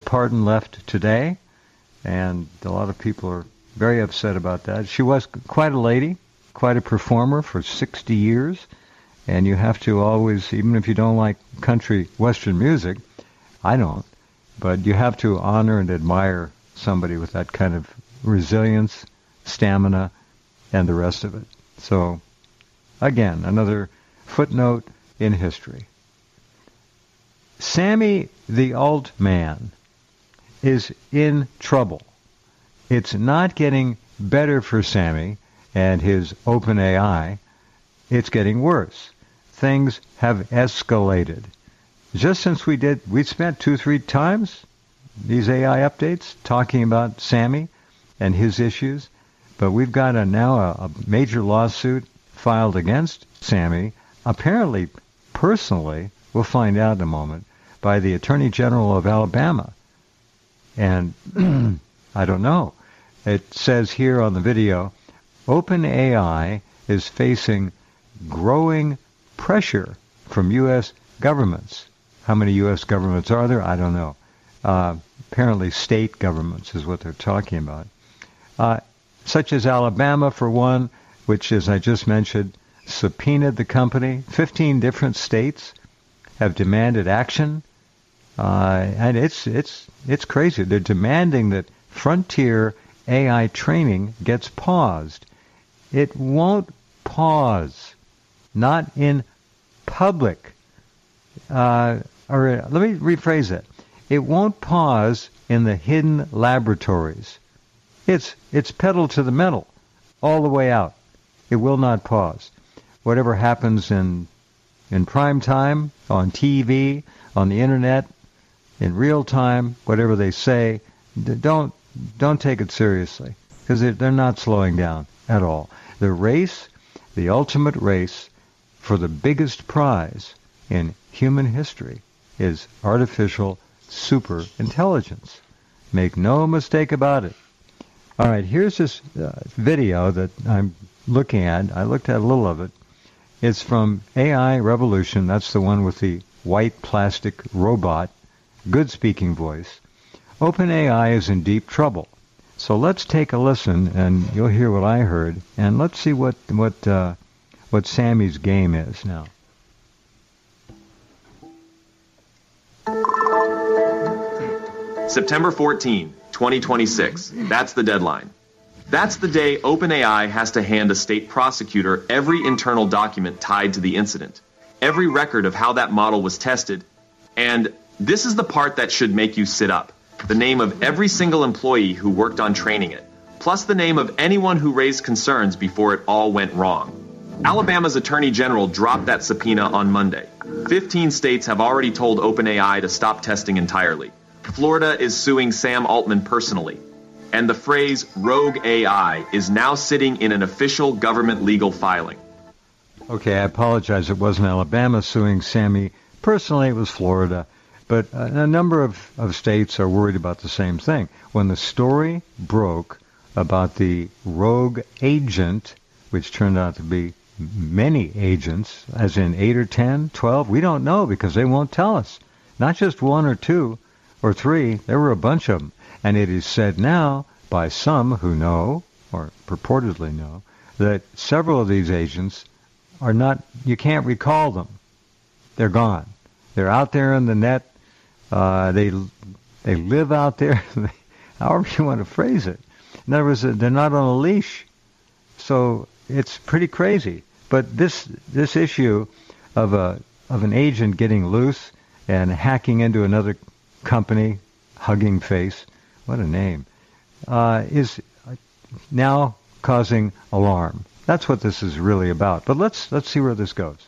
pardon left today, and a lot of people are very upset about that. She was quite a lady, quite a performer for 60 years, and you have to always, even if you don't like country western music, I don't, but you have to honor and admire somebody with that kind of resilience, stamina, and the rest of it. So, again, another footnote in history. Sammy the Altman is in trouble. It's not getting better for Sammy and his OpenAI. It's getting worse. Things have escalated. Just since we spent 2-3 times these AI updates talking about Sammy and his issues, but we've got now a major lawsuit filed against Sammy, apparently personally, we'll find out in a moment, by the Attorney General of Alabama. And I don't know. It says here on the video, OpenAI is facing growing pressure from U.S. governments. How many U.S. governments are there? I don't know. Apparently state governments is what they're talking about. Such as Alabama, for one, which, as I just mentioned, subpoenaed the company. 15 different states have demanded action. And it's crazy. They're demanding that frontier AI training gets paused. It won't pause. Not in public. Or let me rephrase it. It won't pause in the hidden laboratories. It's pedal to the metal all the way out. It will not pause. Whatever happens in prime time, on TV, on the internet, in real time, whatever they say, don't take it seriously, because they're not slowing down at all. The race, the ultimate race for the biggest prize in human history is artificial super intelligence. Make no mistake about it. All right, here's this video that I'm looking at. I looked at a little of it. It's from AI Revolution. That's the one with the white plastic robot, good speaking voice. OpenAI is in deep trouble. So let's take a listen, and you'll hear what I heard, and let's see what Sammy's game is now. September 14, 2026. That's the deadline. That's the day OpenAI has to hand a state prosecutor every internal document tied to the incident, every record of how that model was tested, and this is the part that should make you sit up. The name of every single employee who worked on training it, plus the name of anyone who raised concerns before it all went wrong. Alabama's Attorney General dropped that subpoena on Monday. 15 states have already told OpenAI to stop testing entirely. Florida is suing Sam Altman personally. And the phrase rogue AI is now sitting in an official government legal filing. Okay, I apologize. It wasn't Alabama suing Sammy personally. It was Florida. But a number of states are worried about the same thing. When the story broke about the rogue agent, which turned out to be many agents, as in 8 or 10, 12, we don't know because they won't tell us. Not just 1 or 2 or 3, there were a bunch of them. And it is said now by some who know, or purportedly know, that several of these agents are not, you can't recall them. They're gone. They're out there in the net. They live out there, however you want to phrase it. In other words, they're not on a leash. So it's pretty crazy. But this issue of an agent getting loose and hacking into another company, Hugging Face, what a name, is now causing alarm. That's what this is really about. But let's see where this goes.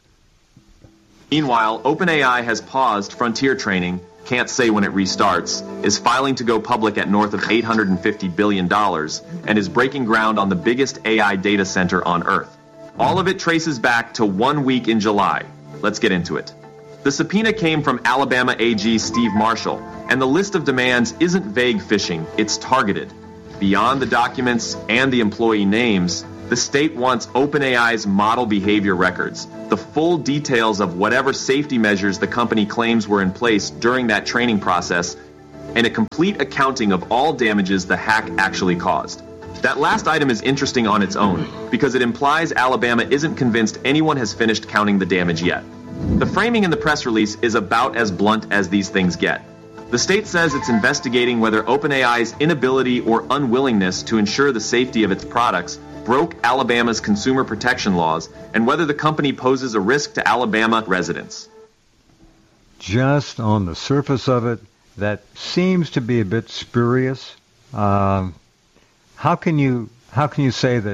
Meanwhile, OpenAI has paused frontier training, can't say when it restarts, is filing to go public at north of $850 billion, and is breaking ground on the biggest AI data center on Earth. All of it traces back to 1 week in July. Let's get into it. The subpoena came from Alabama AG Steve Marshall, and the list of demands isn't vague phishing, it's targeted. Beyond the documents and the employee names, the state wants OpenAI's model behavior records, the full details of whatever safety measures the company claims were in place during that training process, and a complete accounting of all damages the hack actually caused. That last item is interesting on its own because it implies Alabama isn't convinced anyone has finished counting the damage yet. The framing in the press release is about as blunt as these things get. The state says it's investigating whether OpenAI's inability or unwillingness to ensure the safety of its products broke Alabama's consumer protection laws and whether the company poses a risk to Alabama residents. Just on the surface of it, that seems to be a bit spurious. How can you say that,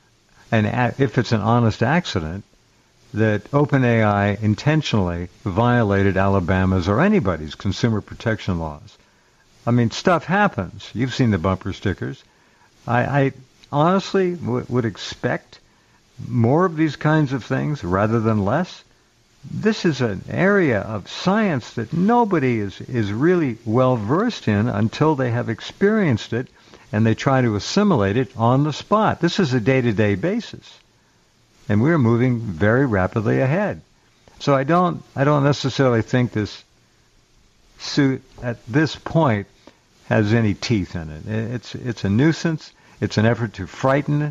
if it's an honest accident, that OpenAI intentionally violated Alabama's or anybody's consumer protection laws? I mean, stuff happens. You've seen the bumper stickers. I honestly would expect more of these kinds of things rather than less. This is an area of science that nobody is really well versed in until they have experienced it and they try to assimilate it on the spot. This is a day-to-day basis, and we're moving very rapidly ahead. So I don't necessarily think this suit at this point has any teeth in it. It's a nuisance. It's an effort to frighten.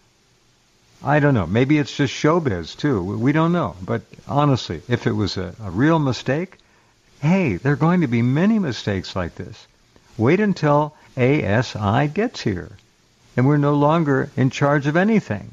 I don't know. Maybe it's just showbiz, too. We don't know. But honestly, if it was a real mistake, hey, there are going to be many mistakes like this. Wait until ASI gets here, and we're no longer in charge of anything.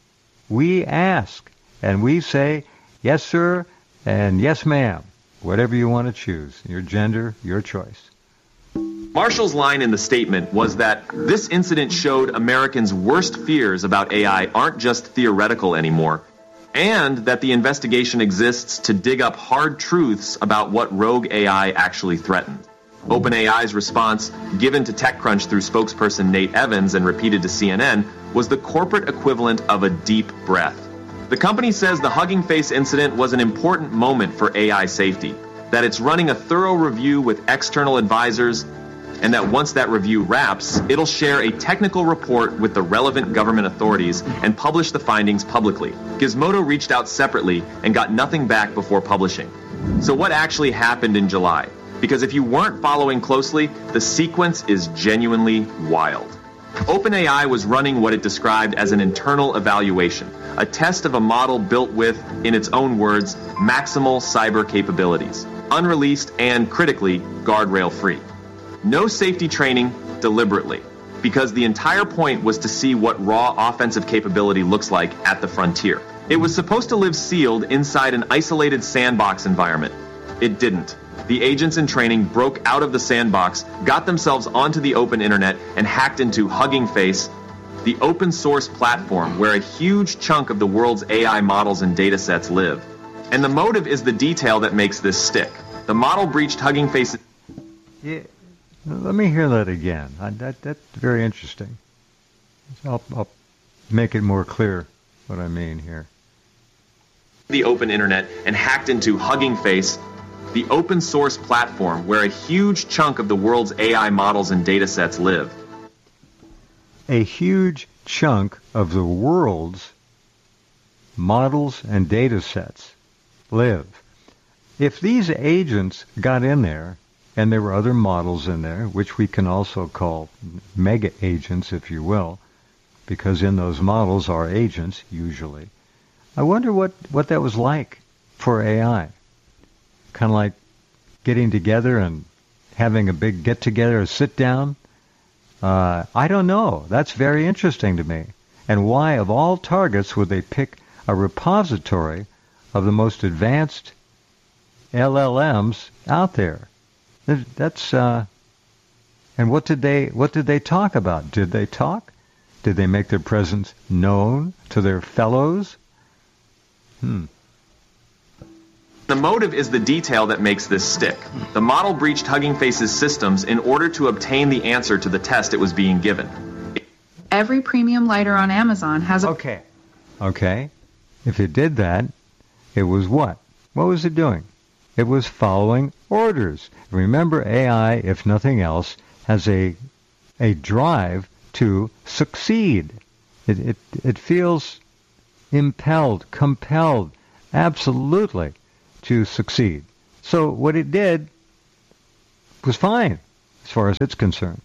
We ask, and we say, yes, sir, and yes, ma'am, whatever you want to choose. Your gender, your choice. Marshall's line in the statement was that this incident showed Americans' worst fears about AI aren't just theoretical anymore, and that the investigation exists to dig up hard truths about what rogue AI actually threatened. OpenAI's response, given to TechCrunch through spokesperson Nate Evans and repeated to CNN, was the corporate equivalent of a deep breath. The company says the Hugging Face incident was an important moment for AI safety, that it's running a thorough review with external advisors, and that once that review wraps, it'll share a technical report with the relevant government authorities and publish the findings publicly. Gizmodo reached out separately and got nothing back before publishing. So what actually happened in July? Because if you weren't following closely, the sequence is genuinely wild. OpenAI was running what it described as an internal evaluation, a test of a model built with, in its own words, maximal cyber capabilities, unreleased and, critically, guardrail-free. No safety training, deliberately, because the entire point was to see what raw offensive capability looks like at the frontier. It was supposed to live sealed inside an isolated sandbox environment. It didn't. The agents in training broke out of the sandbox, got themselves onto the open internet, and hacked into Hugging Face, the open source platform where a huge chunk of the world's AI models and datasets live. And the motive is the detail that makes this stick. The model breached Hugging Face. Yeah. Let me hear that again. That's very interesting. I'll make it more clear what I mean here. The open internet and hacked into Hugging Face, the open source platform where a huge chunk of the world's AI models and datasets live. A huge chunk of the world's models and datasets live. If these agents got in there, and there were other models in there, which we can also call mega agents, if you will, because in those models are agents, usually. I wonder what that was like for AI. Kind of like getting together and having a big get-together, a sit-down. I don't know. That's very interesting to me. And why, of all targets, would they pick a repository of the most advanced LLMs out there? That's and what did they talk about? Did they talk? Did they make their presence known to their fellows? The motive is the detail that makes this stick. The model breached Hugging Face's systems in order to obtain the answer to the test it was being given. Every premium lighter on Amazon has a... Okay. If it did that, it was what? What was it doing? It was following orders. Remember, AI, if nothing else, has a drive to succeed. It feels impelled, compelled, absolutely, to succeed. So what it did was fine. as far as it's concerned.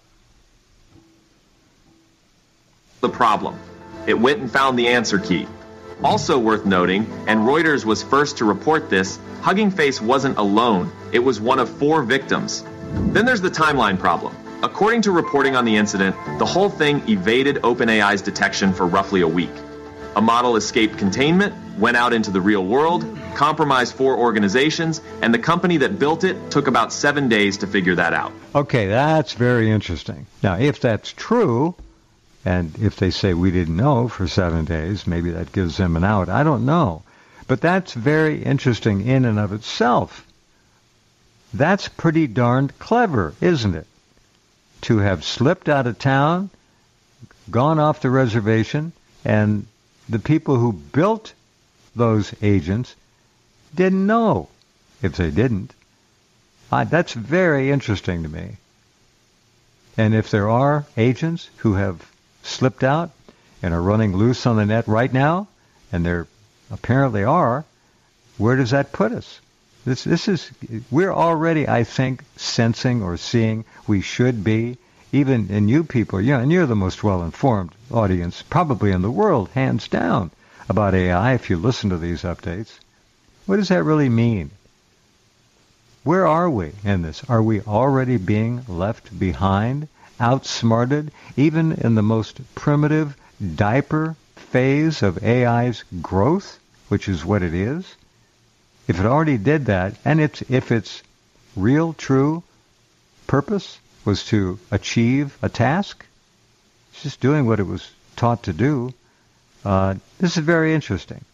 The problem. It went and found the answer key. Also worth noting, and Reuters was first to report this, Hugging Face wasn't alone. It was one of 4 victims. Then there's the timeline problem. According to reporting on the incident, the whole thing evaded OpenAI's detection for roughly a week. A model escaped containment, went out into the real world, compromised 4 organizations, and the company that built it took about 7 days to figure that out. Okay, that's very interesting. Now, if that's true, and if they say we didn't know for 7 days, maybe that gives them an out. I don't know. But that's very interesting in and of itself. That's pretty darned clever, isn't it? To have slipped out of town, gone off the reservation, and the people who built those agents didn't know, if they didn't. That's very interesting to me. And if there are agents who have slipped out and are running loose on the net right now, and there apparently are, where does that put us? We're already, I think, sensing or seeing, we should be, even in you people, and you're the most well-informed audience probably in the world, hands down, about AI if you listen to these updates. What does that really mean? Where are we in this? Are we already being left behind, outsmarted, even in the most primitive diaper phase of AI's growth, which is what it is? If it already did that, and if its real, true purpose was to achieve a task, it's just doing what it was taught to do, this is very interesting.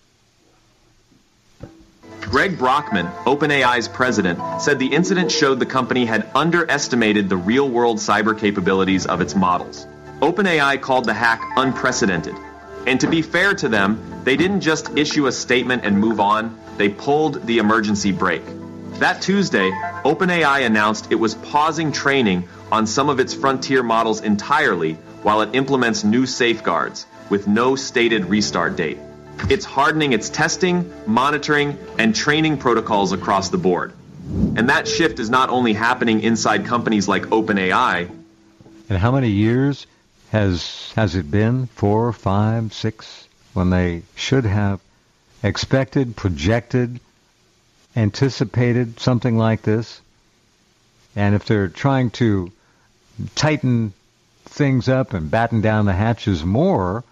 Greg Brockman, OpenAI's president, said the incident showed the company had underestimated the real-world cyber capabilities of its models. OpenAI called the hack unprecedented. And to be fair to them, they didn't just issue a statement and move on, they pulled the emergency brake. That Tuesday, OpenAI announced it was pausing training on some of its frontier models entirely while it implements new safeguards, with no stated restart date. It's hardening its testing, monitoring, and training protocols across the board. And that shift is not only happening inside companies like OpenAI. And how many years has it been? 4, 5, 6, when they should have expected, projected, anticipated something like this? And if they're trying to tighten things up and batten down the hatches more,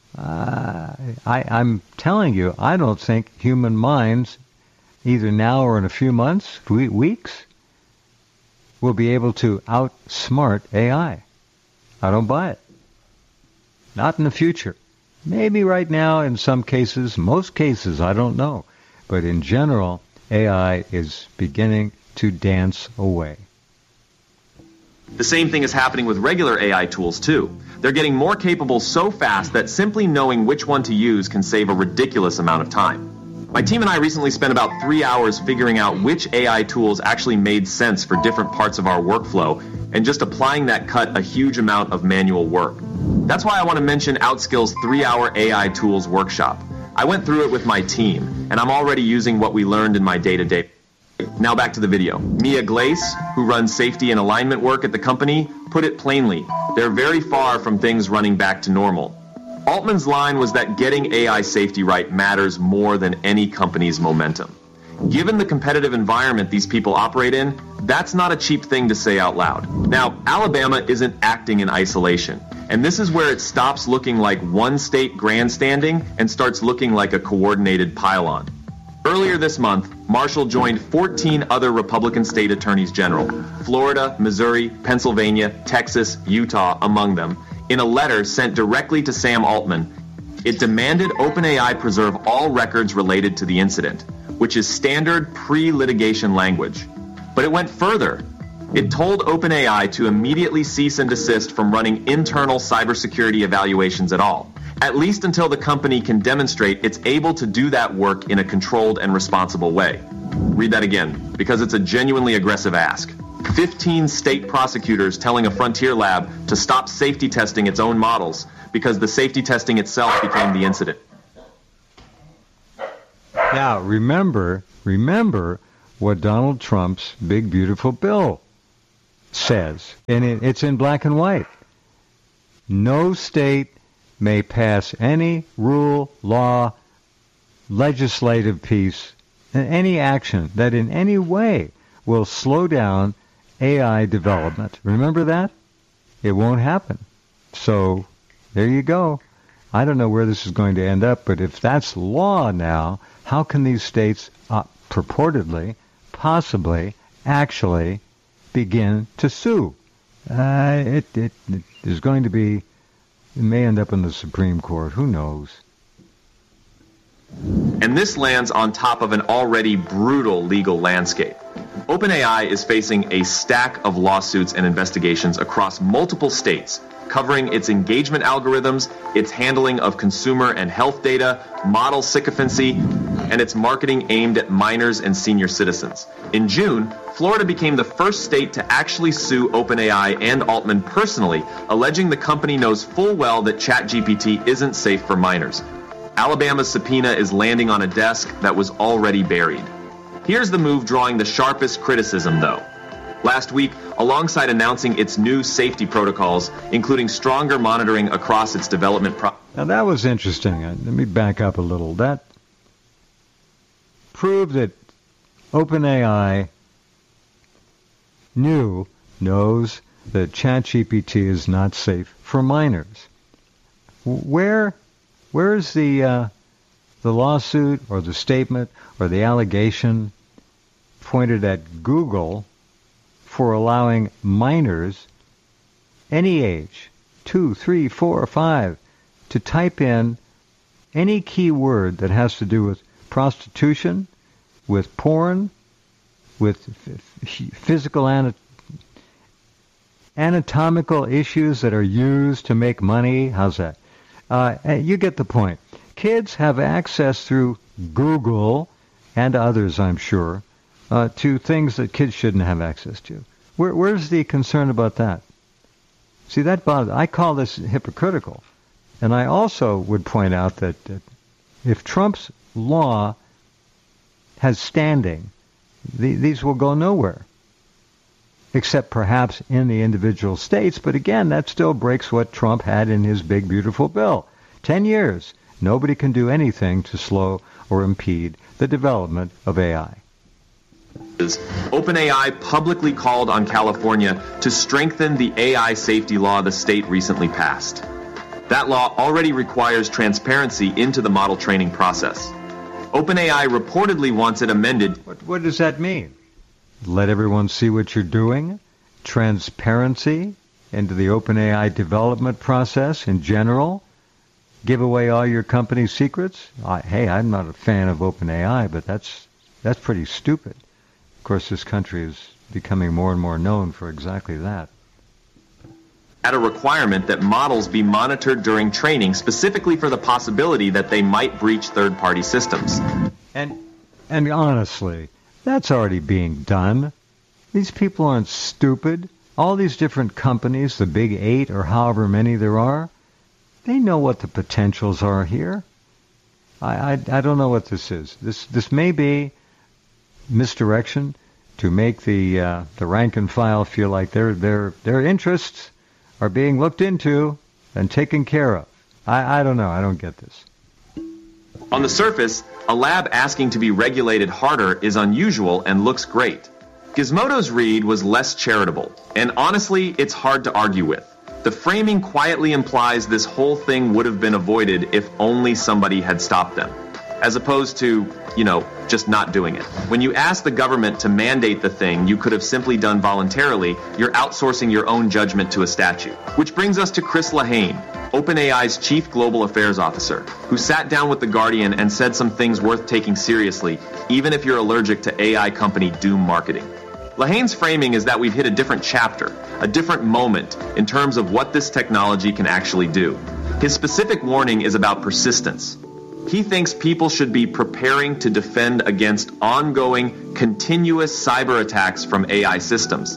I'm telling you, I don't think human minds, either now or in a few months, weeks, will be able to outsmart AI. I don't buy it. Not in the future. Maybe right now in some cases, most cases, I don't know. But in general, AI is beginning to dance away. The same thing is happening with regular AI tools, too. They're getting more capable so fast that simply knowing which one to use can save a ridiculous amount of time. My team and I recently spent about 3 hours figuring out which AI tools actually made sense for different parts of our workflow, and just applying that cut a huge amount of manual work. That's why I want to mention Outskill's 3-hour AI tools workshop. I went through it with my team, and I'm already using what we learned in my day-to-day. Now back to the video. Mia Glace, who runs safety and alignment work at the company, put it plainly, they're very far from things running back to normal. Altman's line was that getting AI safety right matters more than any company's momentum. Given the competitive environment these people operate in, that's not a cheap thing to say out loud. Now, Alabama isn't acting in isolation, and this is where it stops looking like one state grandstanding and starts looking like a coordinated pile-on. Earlier this month, Marshall joined 14 other Republican state attorneys general, Florida, Missouri, Pennsylvania, Texas, Utah among them, in a letter sent directly to Sam Altman. It demanded OpenAI preserve all records related to the incident, which is standard pre-litigation language. But it went further. It told OpenAI to immediately cease and desist from running internal cybersecurity evaluations at all, at least until the company can demonstrate it's able to do that work in a controlled and responsible way. Read that again, because it's a genuinely aggressive ask. 15 state prosecutors telling a frontier lab to stop safety testing its own models because the safety testing itself became the incident. Now, remember what Donald Trump's big, beautiful bill says, and it's in black and white, no state may pass any rule, law, legislative piece, any action that in any way will slow down AI development. Remember that? It won't happen. So there you go. I don't know where this is going to end up, but if that's law now, how can these states purportedly, possibly, actually begin to sue? It is going to be, it may end up in the Supreme Court. Who knows? And this lands on top of an already brutal legal landscape. OpenAI is facing a stack of lawsuits and investigations across multiple states, covering its engagement algorithms, its handling of consumer and health data, model sycophancy, and its marketing aimed at minors and senior citizens. In June, Florida became the first state to actually sue OpenAI and Altman personally, alleging the company knows full well that ChatGPT isn't safe for minors. Alabama's subpoena is landing on a desk that was already buried. Here's the move drawing the sharpest criticism, though. Last week, alongside announcing its new safety protocols, including stronger monitoring across its development Now that was interesting. Let me back up a little. That proved that OpenAI knows that ChatGPT is not safe for minors. Where's the lawsuit or the statement or the allegation pointed at Google for allowing minors any age, 2, 3, 4, 5, to type in any keyword that has to do with prostitution, with porn, with physical anatomical issues that are used to make money? How's that? You get the point. Kids have access through Google and others, I'm sure, to things that kids shouldn't have access to. Where's the concern about that? See, that bothers. I call this hypocritical. And I also would point out that if Trump's law has standing, these will go nowhere, except perhaps in the individual states. But again, that still breaks what Trump had in his big, beautiful bill. 10 years, nobody can do anything to slow or impede the development of AI. OpenAI publicly called on California to strengthen the AI safety law the state recently passed. That law already requires transparency into the model training process. OpenAI reportedly wants it amended. What does that mean? Let everyone see what you're doing? Transparency into the OpenAI development process in general? Give away all your company's secrets? Hey, I'm not a fan of OpenAI, but that's pretty stupid. Of course, this country is becoming more and more known for exactly that. At a requirement that models be monitored during training specifically for the possibility that they might breach third-party systems. And honestly, that's already being done. These people aren't stupid. All these different companies, the big 8 or however many there are, they know what the potentials are here. I don't know what this is. This may be misdirection to make the rank and file feel like their interests are being looked into and taken care of. I don't know. I don't get this. On the surface, a lab asking to be regulated harder is unusual and looks great. Gizmodo's read was less charitable, and honestly, it's hard to argue with. The framing quietly implies this whole thing would have been avoided if only somebody had stopped them, as opposed to, just not doing it. When you ask the government to mandate the thing you could have simply done voluntarily, you're outsourcing your own judgment to a statute. Which brings us to Chris Lehane, OpenAI's Chief Global Affairs Officer, who sat down with The Guardian and said some things worth taking seriously, even if you're allergic to AI company doom marketing. Lehane's framing is that we've hit a different chapter, a different moment in terms of what this technology can actually do. His specific warning is about persistence. He thinks people should be preparing to defend against ongoing, continuous cyber attacks from AI systems.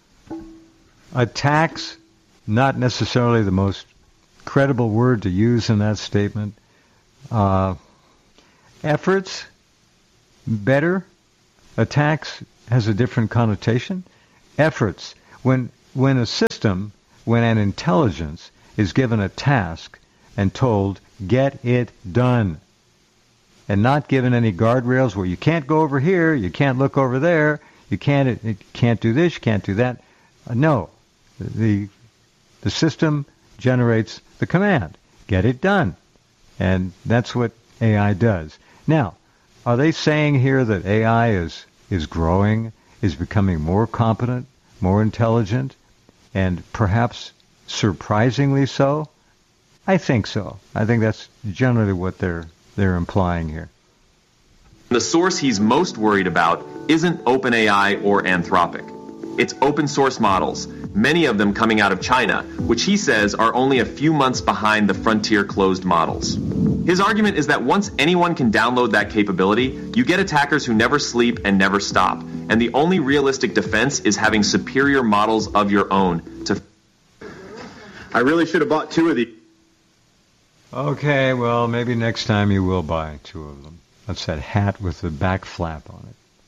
Attacks, not necessarily the most credible word to use in that statement. Efforts, better. Attacks has a different connotation. Efforts. when a system, when an intelligence is given a task and told, get it done, and not given any guardrails where you can't go over here, you can't look over there, you can't do this, you can't do that. No. The system generates the command, get it done. And that's what AI does. Now, are they saying here that AI is growing, is becoming more competent, more intelligent, and perhaps surprisingly so? I think so. I think that's generally what they're implying here. The source he's most worried about isn't OpenAI or Anthropic. It's open source models, many of them coming out of China, which he says are only a few months behind the frontier closed models. His argument is that once anyone can download that capability, you get attackers who never sleep and never stop, and the only realistic defense is having superior models of your own to... I really should have bought 2 of these. Okay, well, maybe next time you will buy 2 of them. That's that hat with the back flap on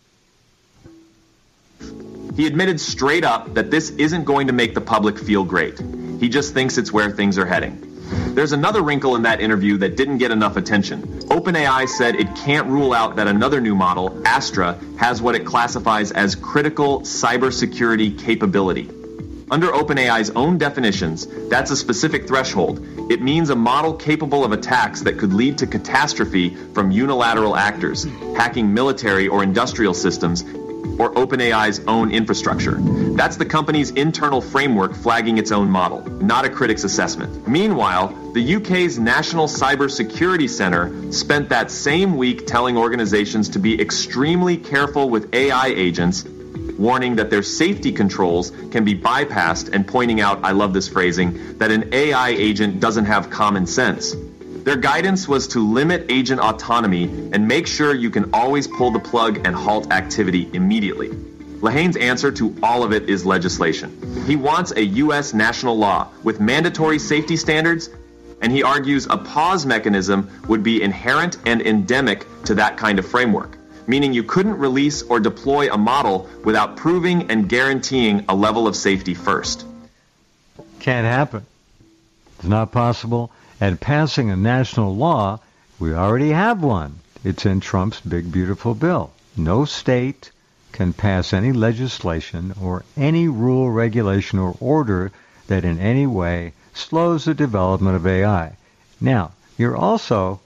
it. He admitted straight up that this isn't going to make the public feel great. He just thinks it's where things are heading. There's another wrinkle in that interview that didn't get enough attention. OpenAI said it can't rule out that another new model, Astra, has what it classifies as critical cybersecurity capability. Under OpenAI's own definitions, that's a specific threshold. It means a model capable of attacks that could lead to catastrophe from unilateral actors, hacking military or industrial systems, or OpenAI's own infrastructure. That's the company's internal framework flagging its own model, not a critic's assessment. Meanwhile, the UK's National Cybersecurity Centre spent that same week telling organizations to be extremely careful with AI agents, warning that their safety controls can be bypassed and pointing out, I love this phrasing, that an AI agent doesn't have common sense. Their guidance was to limit agent autonomy and make sure you can always pull the plug and halt activity immediately. Lahane's answer to all of it is legislation. He wants a U.S. national law with mandatory safety standards, and he argues a pause mechanism would be inherent and endemic to that kind of framework, meaning you couldn't release or deploy a model without proving and guaranteeing a level of safety first. Can't happen. It's not possible. And passing a national law, we already have one. It's in Trump's big, beautiful bill. No state can pass any legislation or any rule, regulation, or order that in any way slows the development of AI. Now, you're also,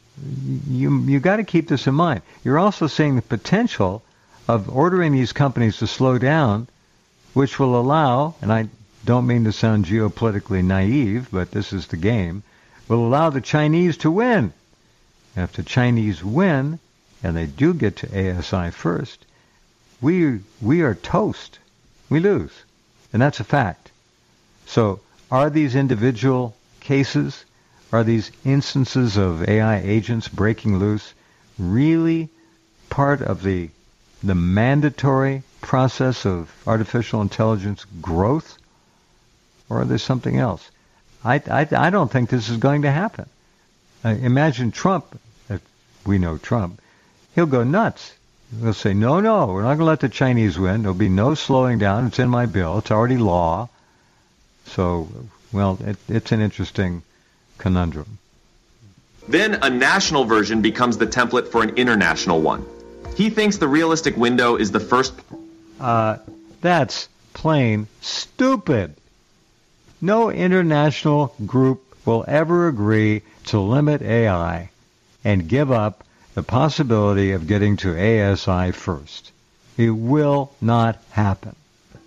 you got to keep this in mind. You're also seeing the potential of ordering these companies to slow down, which will allow, and I don't mean to sound geopolitically naive, but this is the game, will allow the Chinese to win. And if the Chinese win, and they do get to ASI first, we are toast. We lose. And that's a fact. So are these individual cases, are these instances of AI agents breaking loose really part of the mandatory process of artificial intelligence growth? Or is there something else? I don't think this is going to happen. Imagine Trump, if we know Trump, he'll go nuts. He'll say, no, we're not going to let the Chinese win. There'll be no slowing down. It's in my bill. It's already law. So, well, it's an interesting conundrum. Then a national version becomes the template for an international one. He thinks the realistic window is the first... That's plain stupid. No international group will ever agree to limit AI and give up the possibility of getting to ASI first. It will not happen.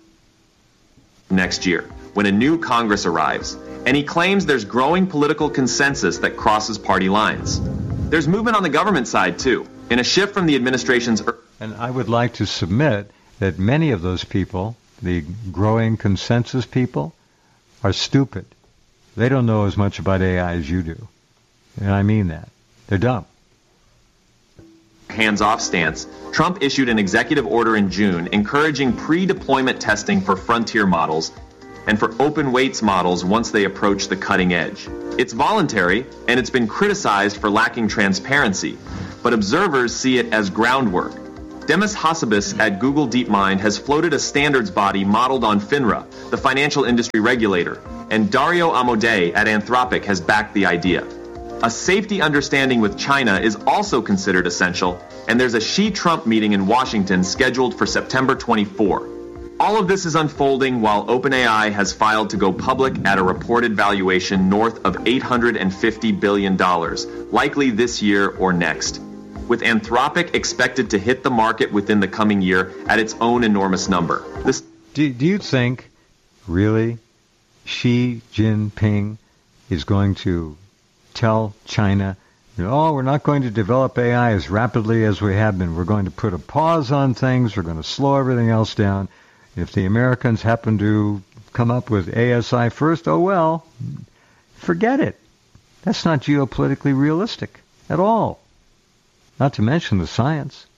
Next year, when a new Congress arrives, and he claims there's growing political consensus that crosses party lines. There's movement on the government side, too, in a shift from the administration's... And I would like to submit that many of those people, the growing consensus people, are stupid. They don't know as much about AI as you do. And I mean that. They're dumb. Hands-off stance, Trump issued an executive order in June encouraging pre-deployment testing for frontier models and for open weights models once they approach the cutting edge. It's voluntary, and it's been criticized for lacking transparency, but observers see it as groundwork. Demis Hassabis at Google DeepMind has floated a standards body modeled on FINRA, the financial industry regulator, and Dario Amodei at Anthropic has backed the idea. A safety understanding with China is also considered essential, and there's a Xi-Trump meeting in Washington scheduled for September 24. All of this is unfolding while OpenAI has filed to go public at a reported valuation north of $850 billion, likely this year or next, with Anthropic expected to hit the market within the coming year at its own enormous number. Do you think, really, Xi Jinping is going to tell China, oh, we're not going to develop AI as rapidly as we have been. We're going to put a pause on things. We're going to slow everything else down. If the Americans happen to come up with ASI first, oh well, forget it. That's not geopolitically realistic at all. Not to mention the science.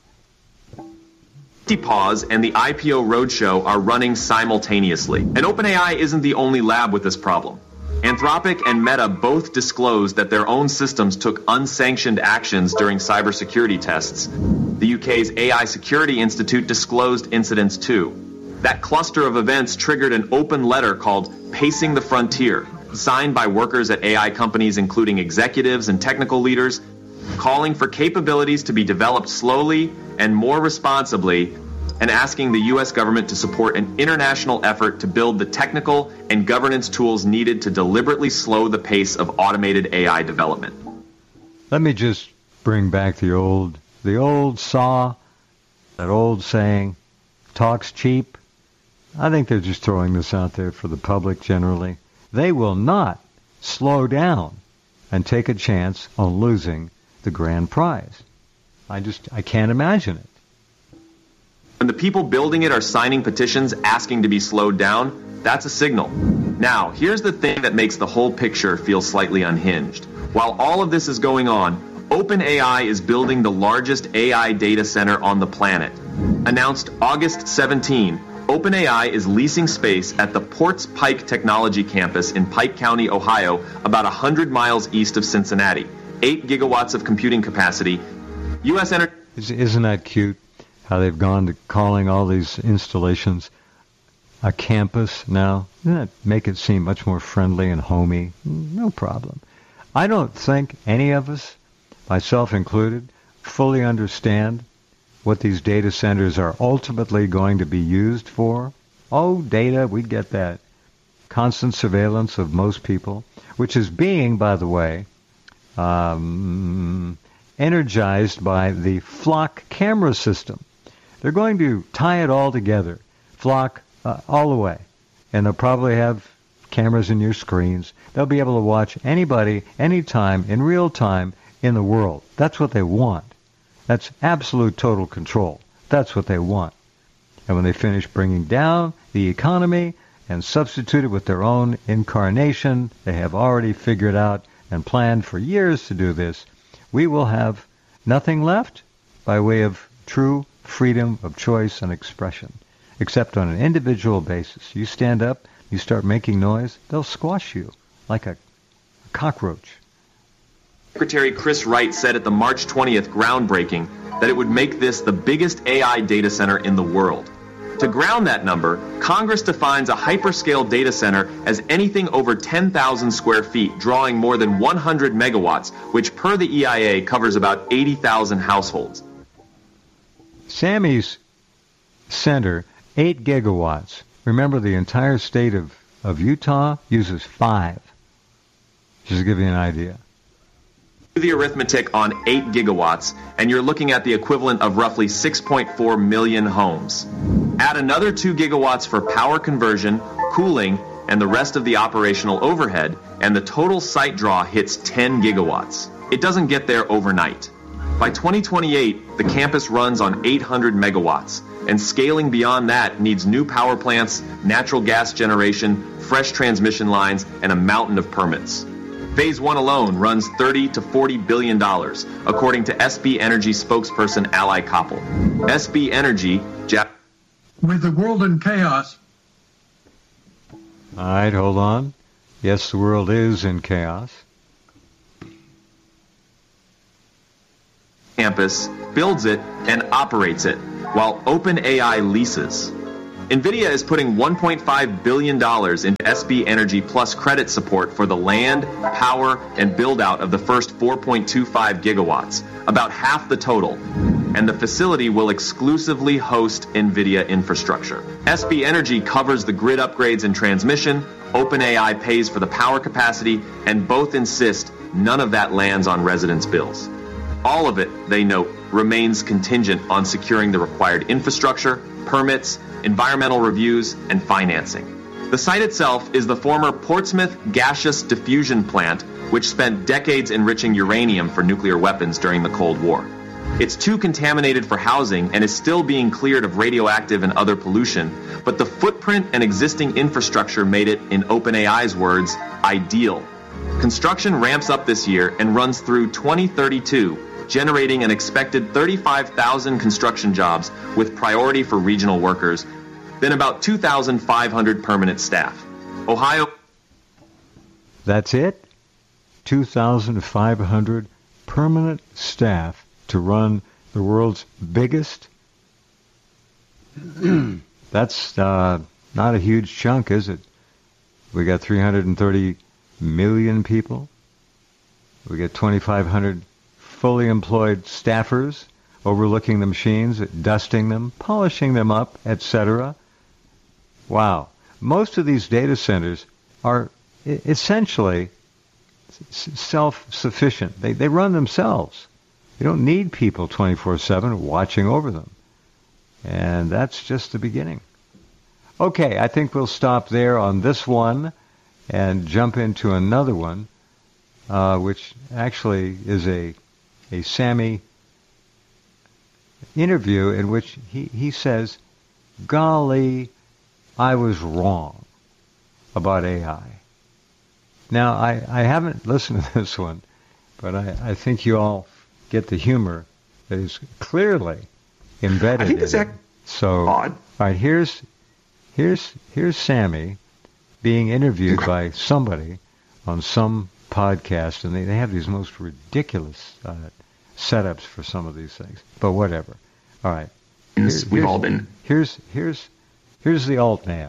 Pause and the IPO roadshow are running simultaneously. And OpenAI isn't the only lab with this problem. Anthropic and Meta both disclosed that their own systems took unsanctioned actions during cybersecurity tests. The UK's AI Security Institute disclosed incidents too. That cluster of events triggered an open letter called Pacing the Frontier, signed by workers at AI companies including executives and technical leaders, calling for capabilities to be developed slowly and more responsibly, and asking the U.S. government to support an international effort to build the technical and governance tools needed to deliberately slow the pace of automated AI development. Let me just bring back the old saw, that old saying, talk's cheap. I think they're just throwing this out there for the public generally. They will not slow down and take a chance on losing the grand prize. I can't imagine it. When the people building it are signing petitions asking to be slowed down, that's a signal. Now, here's the thing that makes the whole picture feel slightly unhinged. While all of this is going on, OpenAI is building the largest AI data center on the planet. Announced August 17, OpenAI is leasing space at the Ports Pike Technology Campus in Pike County, Ohio, about 100 miles east of Cincinnati. 8 gigawatts of computing capacity. U.S. Energy... Isn't that cute, how they've gone to calling all these installations a campus now? Doesn't that make it seem much more friendly and homey? No problem. I don't think any of us, myself included, fully understand what these data centers are ultimately going to be used for. Oh, data, we get that. Constant surveillance of most people, which is being, by the way, energized by the Flock camera system. They're going to tie it all together, Flock all the way, and they'll probably have cameras in your screens. They'll be able to watch anybody, anytime, in real time in the world. That's what they want. That's absolute total control. That's what they want. And when they finish bringing down the economy and substitute it with their own incarnation, they have already figured out and planned for years to do this, we will have nothing left by way of true freedom of choice and expression, except on an individual basis. You stand up, you start making noise, they'll squash you like a cockroach. Secretary Chris Wright said at the March 20th groundbreaking that it would make this the biggest AI data center in the world. To ground that number, Congress defines a hyperscale data center as anything over 10,000 square feet, drawing more than 100 megawatts, which per the EIA covers about 80,000 households. Sammy's center, 8 gigawatts. Remember, the entire state of Utah uses 5. Just to give you an idea. Do the arithmetic on 8 gigawatts, and you're looking at the equivalent of roughly 6.4 million homes. Add another 2 gigawatts for power conversion, cooling, and the rest of the operational overhead, and the total site draw hits 10 gigawatts. It doesn't get there overnight. By 2028, the campus runs on 800 megawatts, and scaling beyond that needs new power plants, natural gas generation, fresh transmission lines, and a mountain of permits. Phase 1 alone runs $30 to $40 billion, according to SB Energy spokesperson Ally Koppel. SB Energy... With the world in chaos. All right, hold on. Yes, the world is in chaos. campus, builds it, and operates it, while OpenAI leases. NVIDIA is putting $1.5 billion into SB Energy Plus credit support for the land, power, and build-out of the first 4.25 gigawatts, about half the total, and the facility will exclusively host NVIDIA infrastructure. SB Energy covers the grid upgrades and transmission, OpenAI pays for the power capacity, and both insist none of that lands on residents' bills. All of it, they note, remains contingent on securing the required infrastructure, permits, environmental reviews, and financing. The site itself is the former Portsmouth Gaseous Diffusion Plant, which spent decades enriching uranium for nuclear weapons during the Cold War. It's too contaminated for housing and is still being cleared of radioactive and other pollution, but the footprint and existing infrastructure made it, in OpenAI's words, ideal. Construction ramps up this year and runs through 2032, generating an expected 35,000 construction jobs with priority for regional workers, then about 2,500 permanent staff. Ohio. That's it? 2,500 permanent staff to run the world's biggest? That's not a huge chunk, is it? We got 330 million people. We got 2,500 fully employed staffers overlooking the machines, dusting them, polishing them up, etc. Wow. Most of these data centers are essentially self-sufficient. They run themselves. You don't need people 24/7 watching over them. And that's just the beginning. Okay, I think we'll stop there on this one and jump into another one, which actually is a Sammy interview in which he says, golly, I was wrong about AI. Now, I haven't listened to this one, but I think you all get the humor that is clearly embedded. I think it's so odd. All right, here's Sammy being interviewed by somebody on some podcast, and they have these most ridiculous setups for some of these things. But whatever. All right. We've all been. Here's the alt man.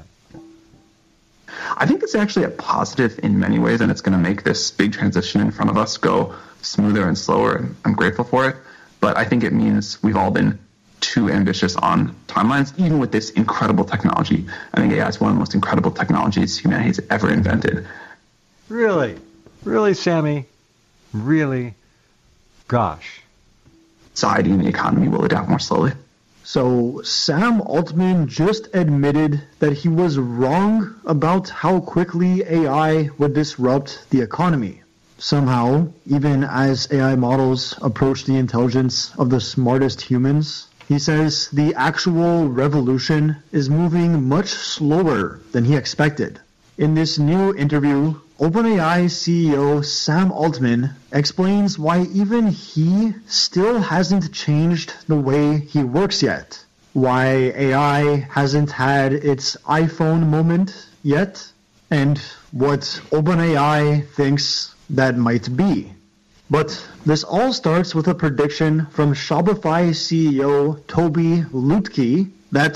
I think it's actually a positive in many ways, and it's going to make this big transition in front of us go smoother and slower, and I'm grateful for it. But I think it means we've all been too ambitious on timelines, even with this incredible technology. I think AI is one of the most incredible technologies humanity has ever invented. Really? Really, Sammy? Really? Gosh. Society and the economy will adapt more slowly. So Sam Altman just admitted that he was wrong about how quickly AI would disrupt the economy. Somehow, even as AI models approach the intelligence of the smartest humans, he says the actual revolution is moving much slower than he expected. In this new interview, OpenAI CEO Sam Altman explains why even he still hasn't changed the way he works yet, why AI hasn't had its iPhone moment yet, and what OpenAI thinks that might be. But this all starts with a prediction from Shopify CEO Tobi Lütke that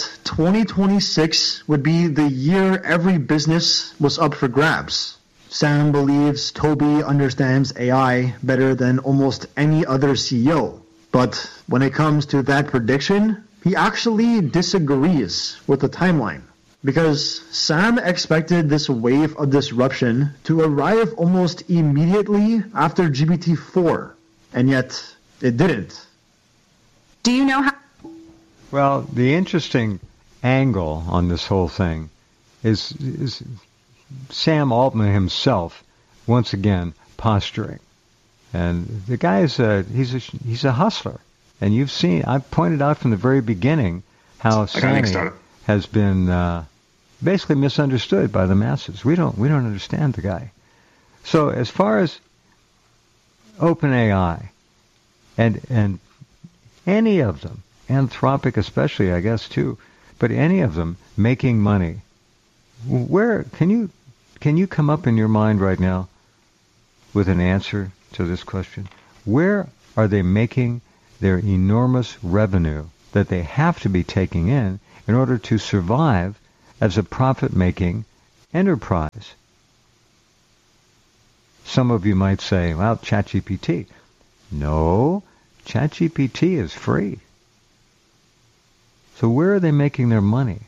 2026 would be the year every business was up for grabs. Sam believes Tobi understands AI better than almost any other CEO. But when it comes to that prediction, he actually disagrees with the timeline. Because Sam expected this wave of disruption to arrive almost immediately after GPT-4, and yet it didn't. Do you know how? Well, the interesting angle on this whole thing is Sam Altman himself, once again, posturing. And the guy is he's a hustler. And you've seen, I've pointed out from the very beginning how Sammy has been basically misunderstood by the masses. We don't understand the guy. So as far as OpenAI and any of them, Anthropic especially, I guess too, but any of them making money, where can you come up in your mind right now with an answer to this question? Where are they making their enormous revenue that they have to be taking in order to survive as a profit-making enterprise. Some of you might say, well, ChatGPT. No, ChatGPT is free. So where are they making their money?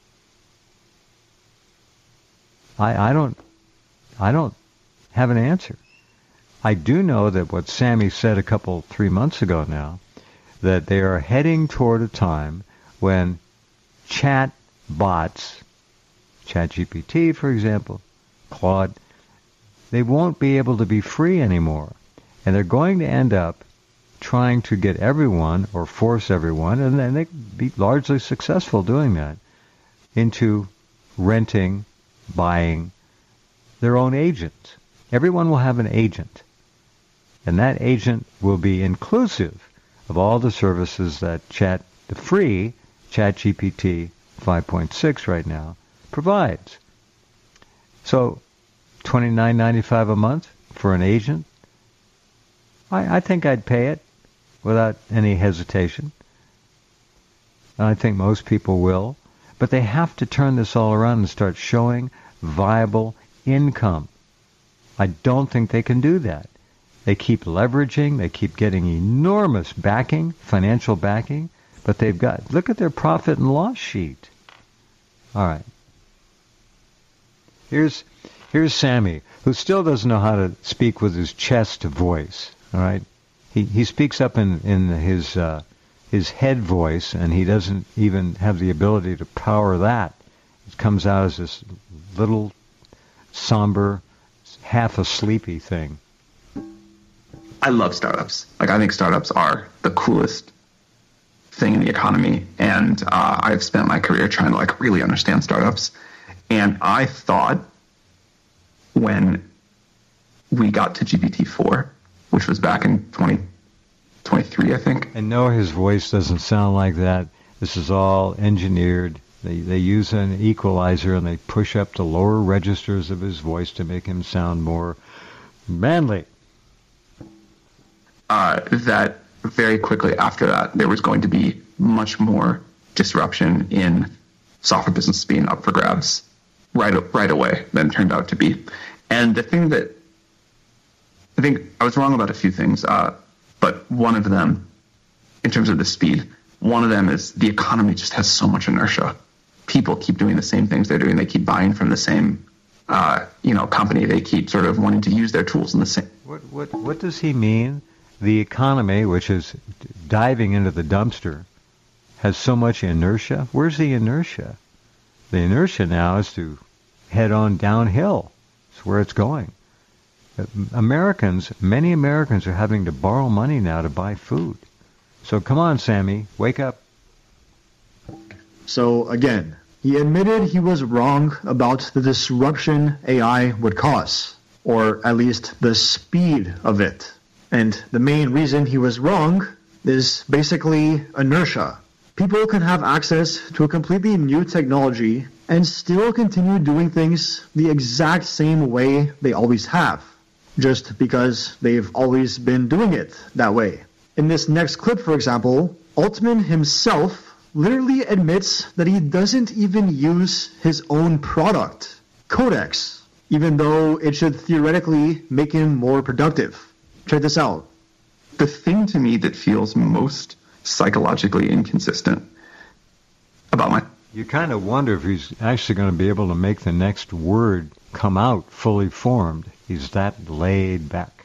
I don't have an answer. I do know that what Sammy said 3 months ago now, that they are heading toward a time when chat bots, ChatGPT, for example, Claude, they won't be able to be free anymore. And they're going to end up trying to get everyone, or force everyone, and then they be largely successful doing that, into renting, buying their own agent. Everyone will have an agent. And that agent will be inclusive of all the services that the free ChatGPT 5.6 right now provides. So $29.95 a month for an agent, I think I'd pay it without any hesitation. And I think most people will. But they have to turn this all around and start showing viable income. I don't think they can do that. They keep leveraging, they keep getting enormous backing, financial backing, but look at their profit and loss sheet. All right. Here's Sammy, who still doesn't know how to speak with his chest voice. All right. He speaks up in his head voice, and he doesn't even have the ability to power that. It comes out as this little somber, half a sleepy thing. I love startups. I think startups are the coolest thing in the economy, and I've spent my career trying to really understand startups. And I thought when we got to GPT-4, which was back in 2023, I think. And no, his voice doesn't sound like that. This is all engineered. They use an equalizer and they push up the lower registers of his voice to make him sound more manly. That very quickly after that, there was going to be much more disruption in software business being up for grabs right away than it turned out to be. And the thing that I think I was wrong about a few things, but one of them, in terms of the speed, one of them is the economy just has so much inertia. People keep doing the same things they're doing. They keep buying from the same, company. They keep sort of wanting to use their tools in the same. What does he mean? The economy, which is diving into the dumpster, has so much inertia. Where's the inertia? The inertia now is to head on downhill. It's where it's going. Many Americans are having to borrow money now to buy food. So come on, Sammy, wake up. So again, he admitted he was wrong about the disruption AI would cause, or at least the speed of it. And the main reason he was wrong is basically inertia. People can have access to a completely new technology and still continue doing things the exact same way they always have, just because they've always been doing it that way. In this next clip, for example, Altman himself literally admits that he doesn't even use his own product, Codex, even though it should theoretically make him more productive. Check this out. The thing to me that feels most psychologically inconsistent about You kind of wonder if he's actually going to be able to make the next word come out fully formed. He's that laid back.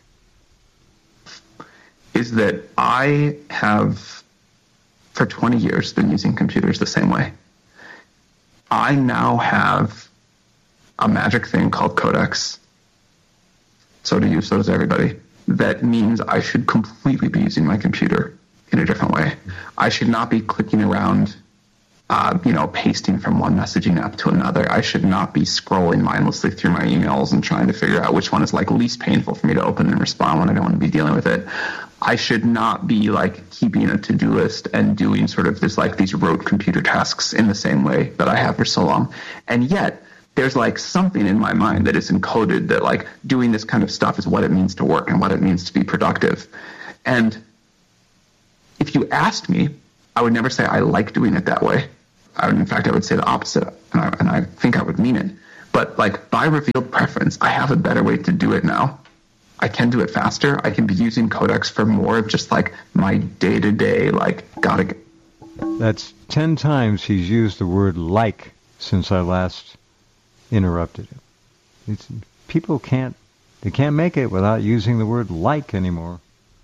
Is that I have, for 20 years, been using computers the same way. I now have a magic thing called Codex. So do you, so does everybody. That means I should completely be using my computer in a different way. I should not be clicking around, pasting from one messaging app to another. I should not be scrolling mindlessly through my emails and trying to figure out which one is least painful for me to open and respond when I don't want to be dealing with it. I should not be keeping a to-do list and doing sort of these rote computer tasks in the same way that I have for so long. And yet, there's something in my mind that is encoded that doing this kind of stuff is what it means to work and what it means to be productive. And if you asked me, I would never say I like doing it that way. In fact, I would say the opposite, and I think I would mean it. But like by revealed preference, I have a better way to do it now. I can do it faster. I can be using Codex for more of just like my day-to-day, like, gotta get. That's 10 times he's used the word like since I last interrupted him. People can't make it without using the word like anymore.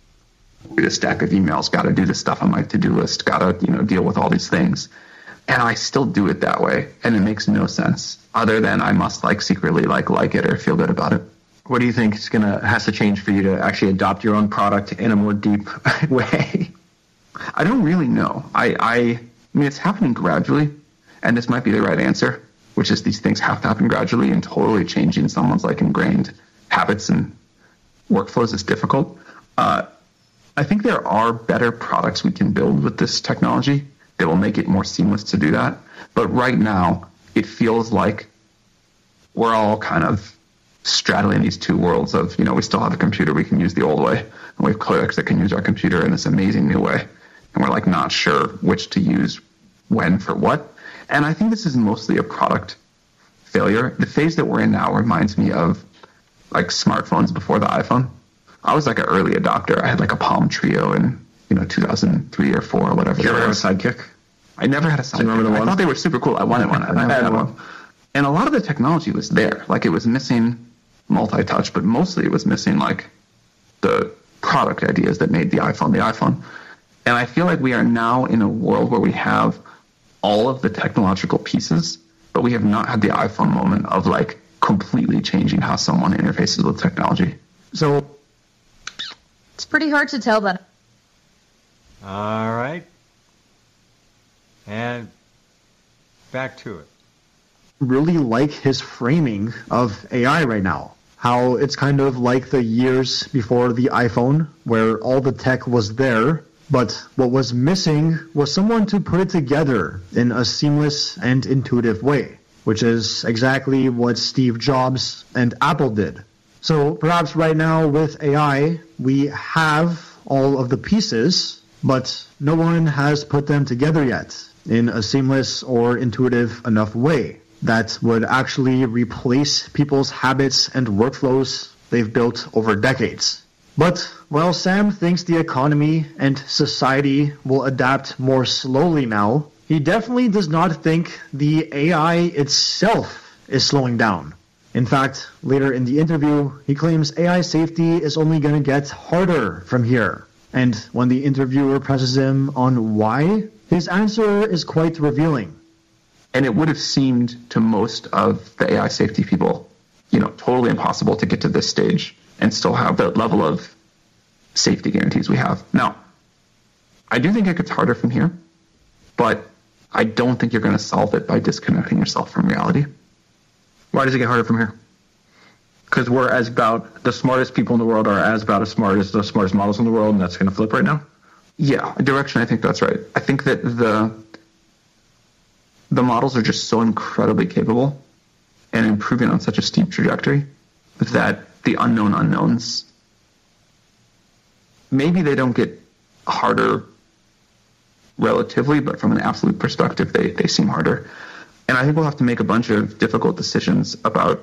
A stack of emails, got to do this stuff on my to-do list, got to, deal with all these things. And I still do it that way, and it makes no sense other than I must secretly like it or feel good about it. What do you think has to change for you to actually adopt your own product in a more deep way? I don't really know. I mean, it's happening gradually, and this might be the right answer, which is these things have to happen gradually, and totally changing someone's ingrained habits and workflows is difficult. I think there are better products we can build with this technology that will make it more seamless to do that. But right now, it feels like we're all kind of straddling these two worlds of, we still have a computer we can use the old way, and we have Codex that can use our computer in this amazing new way. And we're not sure which to use when for what. And I think this is mostly a product failure. The phase that we're in now reminds me of smartphones before the iPhone. I was an early adopter. I had a Palm Trio in 2003 or 4 or whatever. Did you ever have a Sidekick? I never had a Sidekick. Remember the one? I thought they were super cool. I wanted one. I never had one. And a lot of the technology was there. It was missing multi-touch, but mostly it was missing the product ideas that made the iPhone. And I feel like we are now in a world where we have all of the technological pieces, but we have not had the iPhone moment of completely changing how someone interfaces with technology. So It's pretty hard to tell that. All right. And back to it. really like his framing of AI right now. How it's kind of like the years before the iPhone, where all the tech was there, but what was missing was someone to put it together in a seamless and intuitive way, which is exactly what Steve Jobs and Apple did. So perhaps right now with AI, we have all of the pieces, but no one has put them together yet in a seamless or intuitive enough way that would actually replace people's habits and workflows they've built over decades. But while Sam thinks the economy and society will adapt more slowly now, he definitely does not think the AI itself is slowing down. In fact, later in the interview, he claims AI safety is only going to get harder from here. And when the interviewer presses him on why, his answer is quite revealing. And it would have seemed to most of the AI safety people, totally impossible to get to this stage and still have the level of safety guarantees we have. Now, I do think it gets harder from here, but I don't think you're going to solve it by disconnecting yourself from reality. Why does it get harder from here? Because the smartest people in the world are about as smart as the smartest models in the world, and that's going to flip right now? Yeah, direction, I think that's right. I think that the models are just so incredibly capable and improving on such a steep trajectory that the unknown unknowns, maybe they don't get harder relatively, but from an absolute perspective, they seem harder. And I think we'll have to make a bunch of difficult decisions about,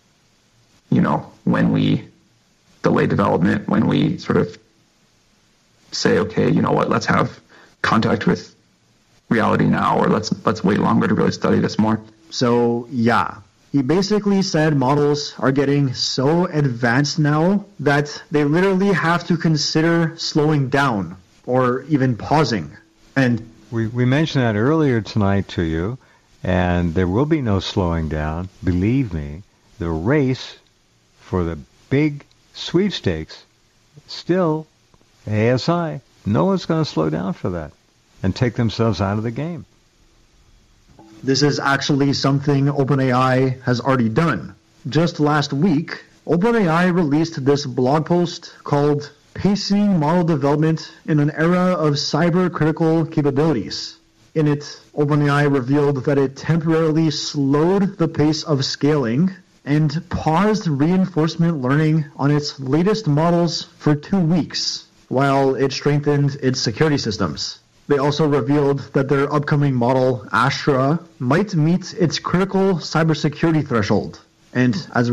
when we delay development, when we sort of say, okay, let's have contact with reality now, or let's wait longer to really study this more. So, yeah. He basically said models are getting so advanced now that they literally have to consider slowing down or even pausing. And we mentioned that earlier tonight to you, and there will be no slowing down. Believe me, the race for the big sweepstakes, still ASI. No one's going to slow down for that and take themselves out of the game. this is actually something OpenAI has already done. Just last week, OpenAI released this blog post called Pacing Model Development in an Era of Cyber-Critical Capabilities. In it, OpenAI revealed that it temporarily slowed the pace of scaling and paused reinforcement learning on its latest models for 2 weeks. while it strengthened its security systems. They also revealed that their upcoming model, Astra, might meet its critical cybersecurity threshold, and as a